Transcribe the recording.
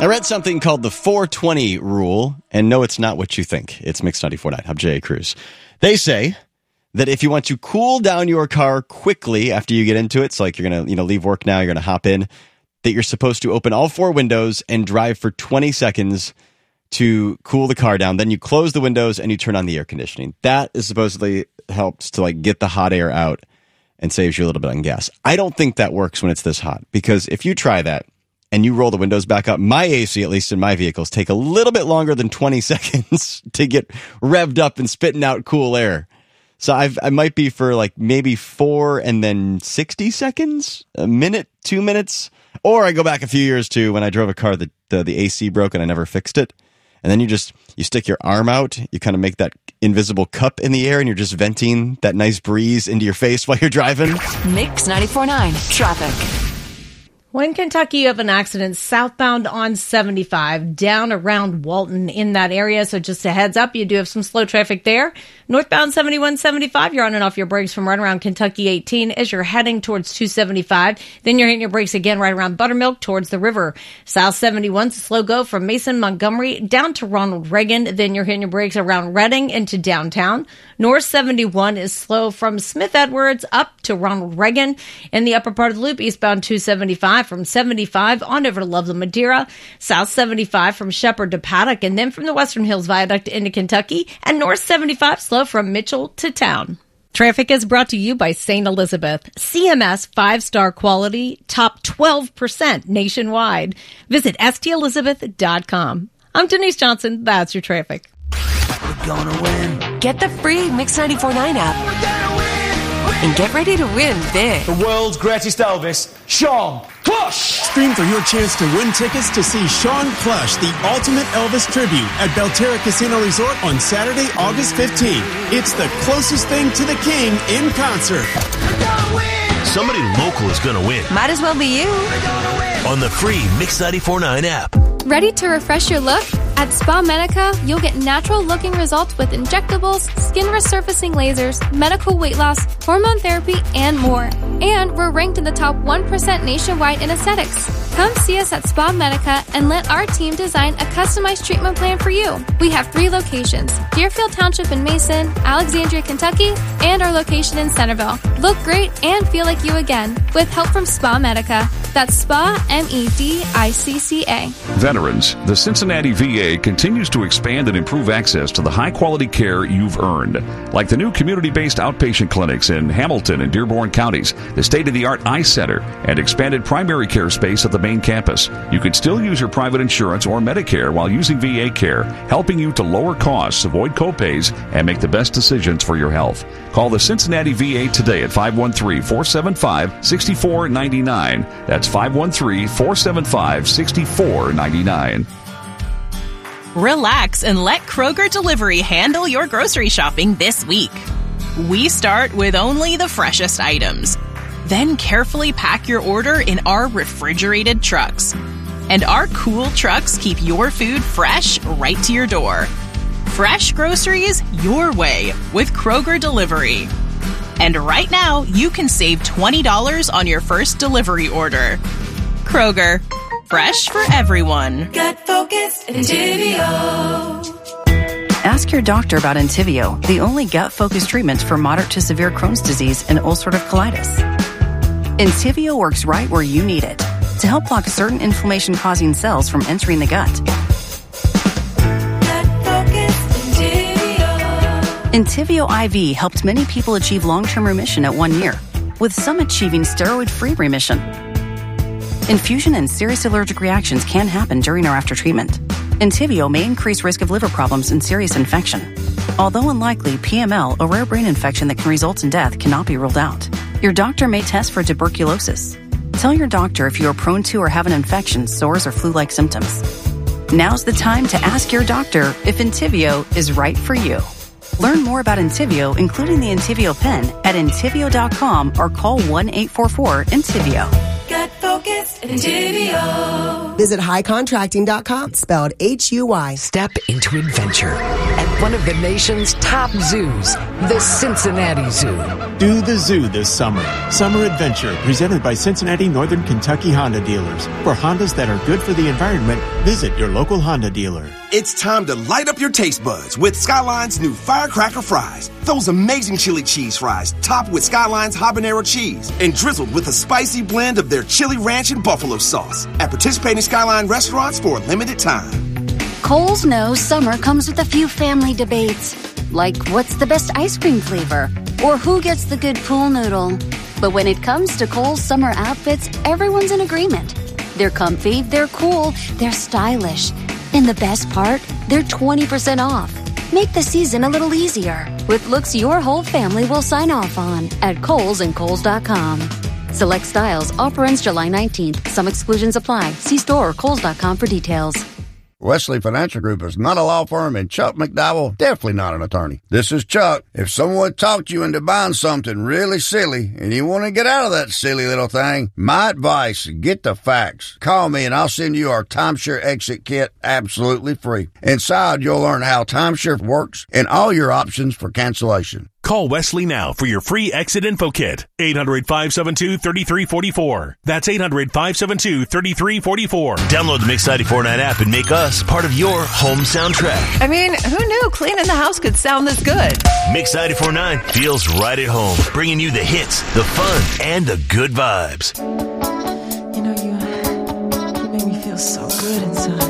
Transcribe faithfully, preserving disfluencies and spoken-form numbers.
I read something called the four twenty rule, and no, it's not what you think. It's Mix ninety-four point nine. I'm J A. Cruz. They say that if you want to cool down your car quickly after you get into it, so like you're going to you know leave work now, you're going to hop in, that you're supposed to open all four windows and drive for twenty seconds to cool the car down. Then you close the windows and you turn on the air conditioning. That is supposedly helps to like get the hot air out and saves you a little bit on gas. I don't think that works when it's this hot, because if you try that and you roll the windows back up, my A C, at least in my vehicles, take a little bit longer than twenty seconds to get revved up and spitting out cool air. So I've, I might be for like maybe four and then sixty seconds, a minute, two minutes. Or I go back a few years to when I drove a car that the, the A C broke and I never fixed it. And then you just, you stick your arm out, you kind of make that invisible cup in the air, and you're just venting that nice breeze into your face while you're driving. Mix ninety-four point nine traffic. Well, in Kentucky, you have an accident southbound on seventy-five down around Walton in that area. So just a heads up, you do have some slow traffic there. Northbound seventy-one seventy-five, you're on and off your brakes from right around Kentucky eighteen as you're heading towards two seventy-five. Then you're hitting your brakes again right around Buttermilk towards the river. South seventy-one's a slow go from Mason, Montgomery down to Ronald Reagan. Then you're hitting your brakes around Reading into downtown. North seventy-one is slow from Smith Edwards up to Ronald Reagan. In the upper part of the loop, eastbound two seventy-five from seventy-five on over to Loveland, Madeira. South seventy-five from Shepherd to Paddock, and then from the Western Hills Viaduct into Kentucky. And North seventy-five slow from Mitchell to town. Traffic is brought to you by Saint Elizabeth. C M S five-star quality, top twelve percent nationwide. Visit S T Elizabeth dot com. I'm Denise Johnson. That's your traffic. We're gonna win. Get the free Mix ninety-four point nine app. We're gonna win. And get ready to win big. The world's greatest Elvis, Sean Plush. Stream for your chance to win tickets to see Sean Plush, the ultimate Elvis tribute at Belterra Casino Resort on Saturday, August fifteenth. It's the closest thing to the king in concert. We're gonna win. Somebody local is going to win. Might as well be you. We're gonna win. On the free Mix ninety-four point nine app. Ready to refresh your look? At Spa Medica, you'll get natural-looking results with injectables, skin resurfacing lasers, medical weight loss, hormone therapy, and more. And we're ranked in the top one percent nationwide in aesthetics. Come see us at Spa Medica and let our team design a customized treatment plan for you. We have three locations: Deerfield Township in Mason, Alexandria, Kentucky, and our location in Centerville. Look great and feel like you again with help from Spa Medica. That's Spa, M E D I C C A. Veterans, the Cincinnati V A continues to expand and improve access to the high-quality care you've earned. Like the new community-based outpatient clinics in Hamilton and Dearborn counties, the state-of-the-art Eye Center, and expanded primary care space at the main campus. You can still use your private insurance or Medicare while using V A care, helping you to lower costs, avoid copays, and make the best decisions for your health. Call the Cincinnati V A today at five one three, four seven five, six four nine nine. That's five one three, four seven five, six four nine nine. Relax and let Kroger Delivery handle your grocery shopping this week. We start with only the freshest items. Then carefully pack your order in our refrigerated trucks. And our cool trucks keep your food fresh right to your door. Fresh groceries your way with Kroger Delivery. And right now, you can save twenty dollars on your first delivery order. Kroger, fresh for everyone. Gut focused Entivio. Ask your doctor about Entivio, the only gut-focused treatment for moderate to severe Crohn's disease and ulcerative colitis. Entivio works right where you need it to help block certain inflammation-causing cells from entering the gut. Entivio I V helped many people achieve long-term remission at one year, with some achieving steroid-free remission. Infusion and serious allergic reactions can happen during or after treatment. Entivio may increase risk of liver problems and serious infection. Although unlikely, P M L, a rare brain infection that can result in death, cannot be ruled out. Your doctor may test for tuberculosis. Tell your doctor if you are prone to or have an infection, sores, or flu-like symptoms. Now's the time to ask your doctor if Entivio is right for you. Learn more about Entivio, including the Entivio pen, at Entivio dot com or call one eight four four Entivio. Gut focused Entivio. Visit high contracting dot com, spelled H U Y. Step into adventure at one of the nation's top zoos, the Cincinnati Zoo. Do the zoo this summer. Summer Adventure, presented by Cincinnati Northern Kentucky Honda dealers. For Hondas that are good for the environment, visit your local Honda dealer. It's time to light up your taste buds with Skyline's new Firecracker Fries. Those amazing chili cheese fries topped with Skyline's habanero cheese and drizzled with a spicy blend of their chili ranch and buffalo sauce at participating Skyline restaurants for a limited time. Kohl's knows summer comes with a few family debates, like what's the best ice cream flavor or who gets the good pool noodle. But when it comes to Kohl's summer outfits, everyone's in agreement. They're comfy, they're cool, they're stylish. And the best part, they're twenty percent off. Make the season a little easier with looks your whole family will sign off on at Kohl's and Kohl's dot com. Select styles. Offer ends July nineteenth. Some exclusions apply. See store or Kohl's dot com for details. Wesley Financial Group is not a law firm, and Chuck McDowell definitely not an attorney. This is Chuck. If someone talked you into buying something really silly and you want to get out of that silly little thing, my advice, get the facts. Call me and I'll send you our timeshare exit kit absolutely free. Inside, you'll learn how timeshare works and all your options for cancellation. Call Wesley now for your free exit info kit. eight hundred, five seven two, three three four four. That's eight hundred, five seven two, three three four four. Download the Mix ninety-four point nine app and make us part of your home soundtrack. I mean, who knew cleaning the house could sound this good? Mix ninety-four point nine feels right at home, bringing you the hits, the fun, and the good vibes. You know, you, you make me feel so good inside.